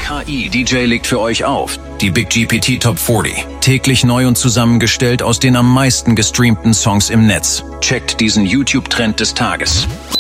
KI DJ legt für euch auf. Die Big GPT Top 40. Täglich neu und zusammengestellt aus den am meisten gestreamten Songs im Netz. Checkt diesen YouTube-Trend des Tages.